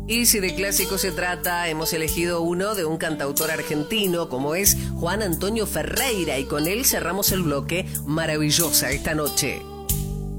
Y si de clásico se trata, hemos elegido uno de un cantautor argentino como es Juan Antonio Ferreira y con él cerramos el bloque Maravillosa esta noche.